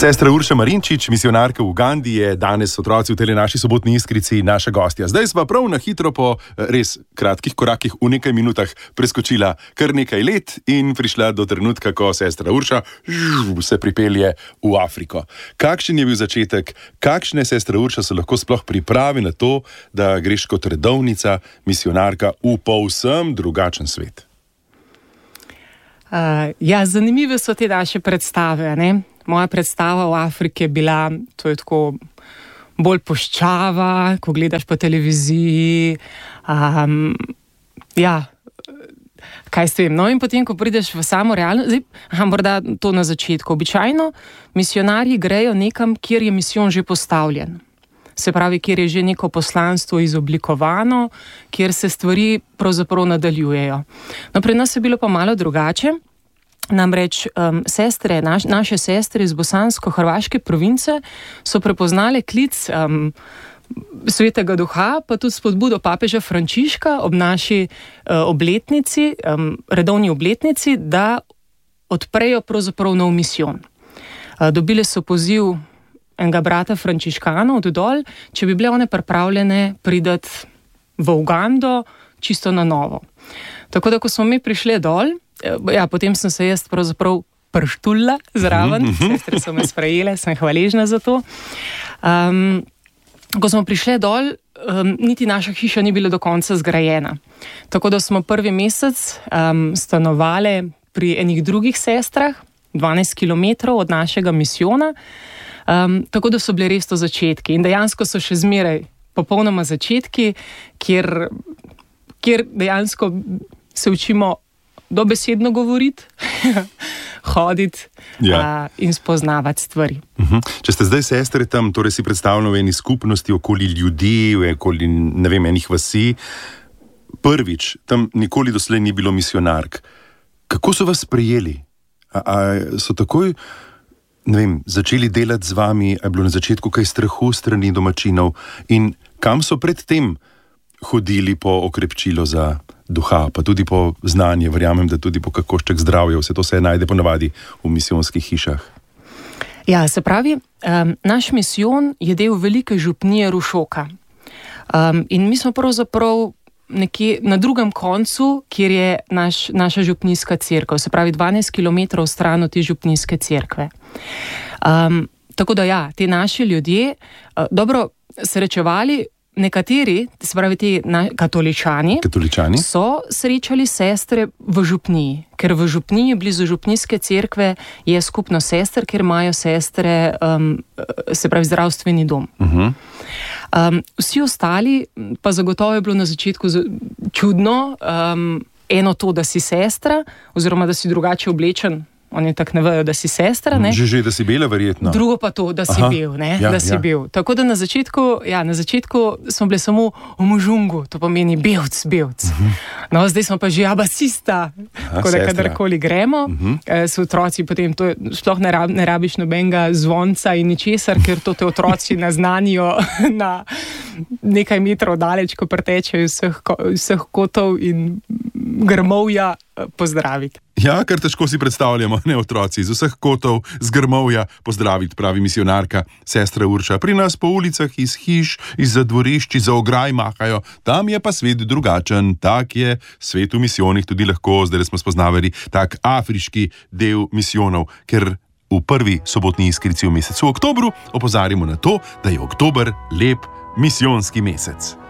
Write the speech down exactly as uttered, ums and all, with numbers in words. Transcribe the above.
Sestra Urša Marinčič, misijonarka v Ugandi, je danes otroci v tej naši sobotni Iskrici naša gostja. Zdaj sva prav na hitro po res kratkih korakih v nekaj minutah preskočila kar nekaj let in prišla do trenutka, ko sestra Urša se pripelje v Afriko. Kakšen je bil začetek, kakšne sestra Urša se lahko sploh pripravi na to, da greš kot redovnica, misijonarka v povsem drugačen svet? Uh, ja, zanimive so te naše predstave, ne? Moja predstava v Afriki je bila, to je tako bolj puščava, ko gledaš po televiziji. Um, ja, kaj s tem? No in potem, ko prideš v samo realno, zdaj, aha, morda to na začetku. Običajno misijonarji grejo nekam, kjer je misijon že postavljen. Se pravi, kjer je že neko poslanstvo izoblikovano, kjer se stvari pravzaprav nadaljujejo. No, pri nas je bilo pa malo drugače. Namreč um, sestre, naš, naše sestre iz bosansko-hrvaške province so prepoznale klic um, Svetega Duha, pa tudi spodbudo papeža Frančiška ob naši uh, obletnici, um, redovni obletnici, da odprejo pravzaprav nov misijon. Uh, dobile so poziv enega brata frančiškanov od dol, če bi bile one pripravljene priti v Ugando čisto na novo. Tako da, ko smo mi prišli dol, ja, potem sem se jaz pravzaprav prštula zraven, sestre so me sprejele, sem hvaležna za to. Um, ko smo prišli dol, um, niti naša hiša ni bila do konca zgrajena. Tako da smo prvi mesec um, stanovali pri enih drugih sestrah, dvanajst kilometrov od našega misijona, um, tako da so bili res to začetki. In dejansko so še zmeraj popolnoma začetki, kjer, kjer dejansko se učimo dobesedno govoriti, hoditi ja. uh, in spoznavati stvari. Uh-huh. Če ste zdaj sestre tam, torej si predstavljamo v eni skupnosti okoli ljudi, okoli, ne vem, enih vasi, prvič, tam nikoli doslej ni bilo misijonark. Kako so vas sprejeli? A, a so takoj, ne vem, začeli delati z vami, a je bilo na začetku kaj strahu strani domačinov in kam so predtem hodili po okrepčilo za duha, pa tudi po znanje, verjamem, da tudi po kakošček zdravja, vse to se najde ponavadi v misijonskih hišah. Ja, se pravi, um, naš misijon je del velike župnije Rušoka. Um, in mi smo pravzaprav nekje na drugem koncu, kjer je naš, naša župnijska cerkev, se pravi dvanajst kilometrov stran od te župnijske cerkve. Um, tako da ja, te naši ljudje, uh, dobro srečevali, nekateri, se pravi ti na, katoličani, katoličani so srečali sestre v župniji, ker v župniji, blizu župnijske cerkve, je skupno sester, ker imajo sestre, um, se pravi zdravstveni dom. Uh-huh. Um, vsi ostali, pa zagotovo je bilo na začetku čudno, um, eno to, da si sestra, oziroma da si drugače oblečen. Oni tako ne vejo, da si sestra, ne? Že, že, da si bela, verjetno. Drugo pa to, da si Aha, bil, ne? Ja, da si ja. bil. Tako da na začetku, ja, na začetku smo bili samo v možungu, to pomeni belc, belc. Uh-huh. No, zdaj smo pa že abasista, tako da kadarkoli gremo, uh-huh. eh, so otroci potem, to je, sploh ne, rab, ne rabiš nobenega zvonca in ničesar, ker to te otroci naznanijo na nekaj metrov daleč, ko pretečejo vseh, vseh kotov in grmovja pozdraviti. Ja, kar težko si predstavljamo, ne otroci, z vseh kotov, z grmovja pozdraviti, pravi misijonarka sestra Urša. Pri nas po ulicah, iz hiš, iz dvorišč, za ograj mahajo, tam je pa svet drugačen, tak je svet v misijonih tudi lahko, zdaj smo spoznavali tak afriški del misijonov, ker v prvi sobotni Iskrici v mesecu oktobru opozarjamo na to, da je oktober lep misijonski mesec.